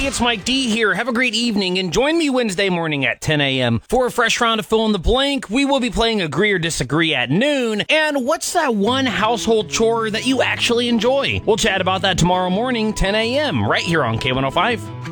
everybody, it's Mike D here. Have a great evening and join me Wednesday morning at 10 a.m. for a fresh round of Fill in the Blank. We will be playing Agree or Disagree at noon. And what's that one household chore that you actually enjoy? We'll chat about that tomorrow morning, 10 a.m. right here on K105.